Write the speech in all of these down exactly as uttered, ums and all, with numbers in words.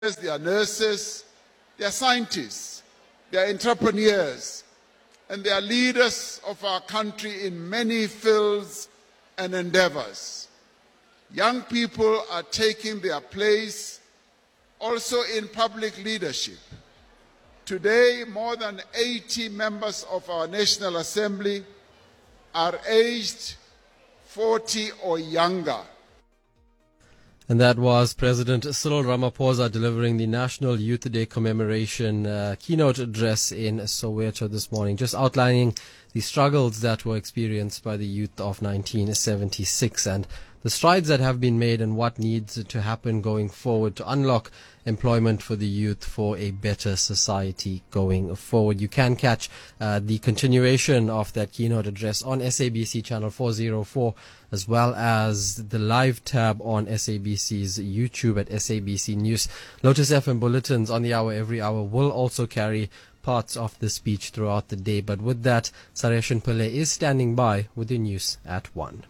they are nurses, they are scientists, they are entrepreneurs, and they are leaders of our country in many fields and endeavors. Young people are taking their place also in public leadership. Today, more than eighty members of our National Assembly are aged forty or younger. And that was President Cyril Ramaphosa delivering the National Youth Day commemoration uh, keynote address in Soweto this morning, just outlining the struggles that were experienced by the youth of nineteen seventy-six and the strides that have been made and what needs to happen going forward to unlock employment for the youth for a better society going forward. You can catch uh, the continuation of that keynote address on S A B C channel four oh four, as well as the live tab on S A B C's YouTube at S A B C News. Lotus F M bulletins on the hour every hour will also carry parts of the speech throughout the day. But with that, Sareshan Pillay is standing by with the news at one.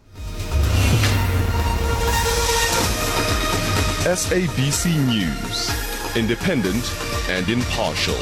S A B C News, independent and impartial.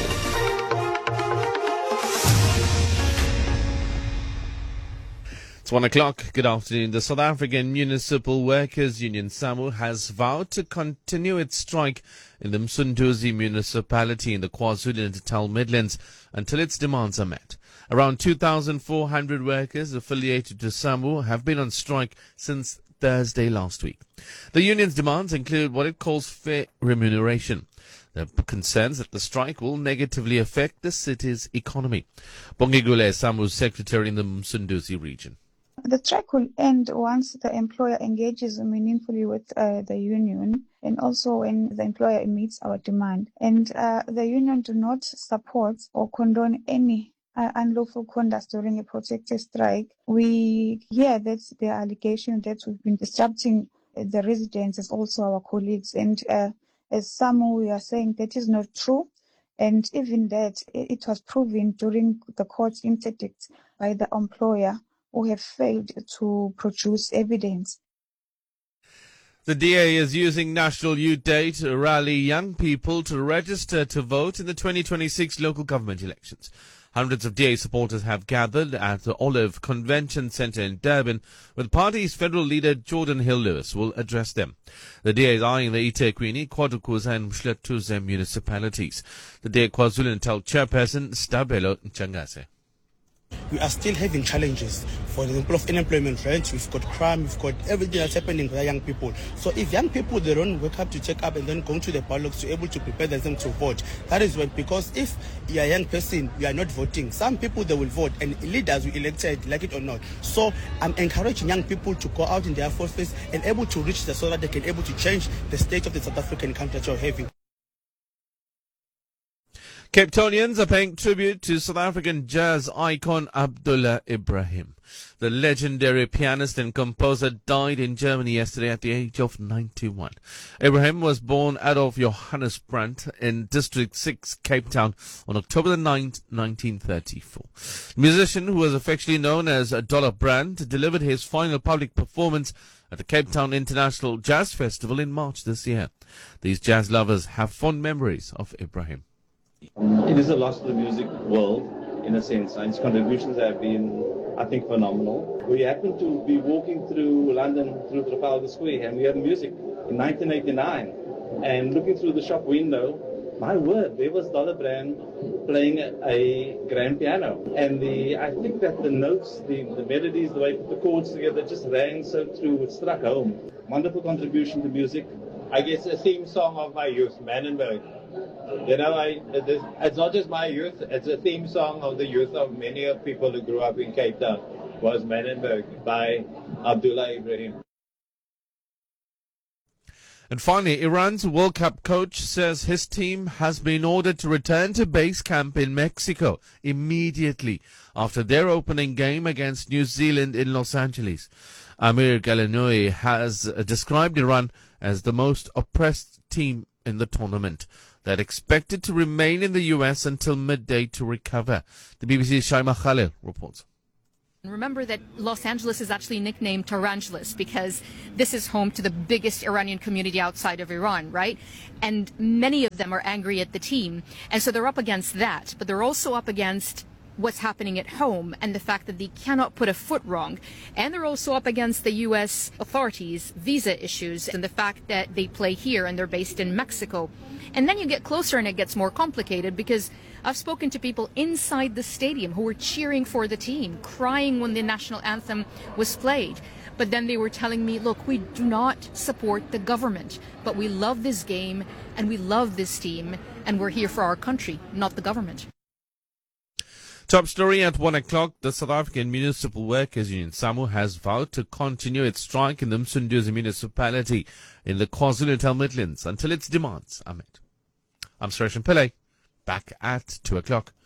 It's one o'clock. Good afternoon. The South African Municipal Workers Union, SAMWU, has vowed to continue its strike in the Msunduzi municipality in the KwaZulu-Natal Midlands until its demands are met. Around two thousand four hundred workers affiliated to SAMWU have been on strike since Thursday last week. The union's demands include what it calls fair remuneration. There are concerns that the strike will negatively affect the city's economy. Bongigule is SAMWU's secretary in the Msunduzi region. The strike will end once the employer engages meaningfully with uh, the union, and also when the employer meets our demand. And uh, the union do not support or condone any uh, unlawful conduct during a protected strike. We hear that there are allegations that we've been disrupting the residents as also our colleagues. And uh, as some we are saying that is not true. And even that, it was proven during the court's interdict by the employer, who have failed to produce evidence. The D A is using National Youth Day to rally young people to register to vote in the twenty twenty-six local government elections. Hundreds of D A supporters have gathered at the Olive Convention Centre in Durban, where the party's federal leader Jordan Hill-Lewis will address them. The D A is eyeing the eThekwini, KwaDukuza and Mhlathuze municipalities. The D A KwaZulu-Natal chairperson Stabelo Ntshangase. We are still having challenges. For example, of unemployment rate, we've got crime, we've got everything that's happening with young people. So if young people, they don't wake up to check up and then go to the ballots to be able to prepare themselves to vote, that is when, because if you're a young person, you are not voting, some people, they will vote, and leaders will elected, like it or not. So I'm encouraging young people to go out in their office and able to reach the, so that they can able to change the state of the South African country that you're having. Cape Townians are paying tribute to South African jazz icon Abdullah Ibrahim. The legendary pianist and composer died in Germany yesterday at the age of ninety-one. Ibrahim was born Adolf Johannes Brandt in District six, Cape Town, on October the ninth, nineteen thirty-four. The musician, who was affectionately known as Dollar Brandt, delivered his final public performance at the Cape Town International Jazz Festival in March this year. These jazz lovers have fond memories of Ibrahim. It is a loss to the music world, in a sense. His contributions have been, I think, phenomenal. We happened to be walking through London, through Trafalgar Square, and we heard music in nineteen eighty-nine. And looking through the shop window, my word, there was Dollar Brandt playing a, a grand piano. And the I think that the notes, the, the melodies, the way the chords together just rang so true, it struck home. Wonderful contribution to music. I guess a theme song of my youth, Manenberg. You know, I, it's not just my youth, it's a theme song of the youth of many of people who grew up in Cape Town, was Manenberg by Abdullah Ibrahim. And finally, Iran's World Cup coach says his team has been ordered to return to base camp in Mexico immediately after their opening game against New Zealand in Los Angeles. Amir Galinoui has described Iran as the most oppressed team in the tournament. They're expected to remain in the U S until midday to recover. The B B C's Shaima Khalil reports. Remember that Los Angeles is actually nicknamed Tarantulas because this is home to the biggest Iranian community outside of Iran, right? And many of them are angry at the team. And so they're up against that, but they're also up against what's happening at home and the fact that they cannot put a foot wrong. And they're also up against the U S authorities, visa issues, and the fact that they play here and they're based in Mexico. And then you get closer and it gets more complicated because I've spoken to people inside the stadium who were cheering for the team, crying when the national anthem was played. But then they were telling me, look, we do not support the government, but we love this game and we love this team and we're here for our country, not the government. Top story at one o'clock. The South African Municipal Workers Union, SAMU, has vowed to continue its strike in the Msunduzi municipality in the KwaZulu-Natal Midlands until its demands are met. I'm Suresh Pillay, back at two o'clock.